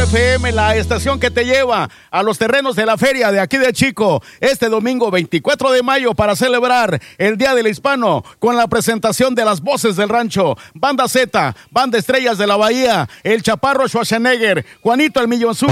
FM, la estación que te lleva a los terrenos de la feria de aquí de Chico, este domingo 24 de mayo para celebrar el Día del Hispano con la presentación de las voces del rancho, Banda Z, Banda Estrellas de la Bahía, El Chaparro Schwarzenegger, Juanito el Millonzudo.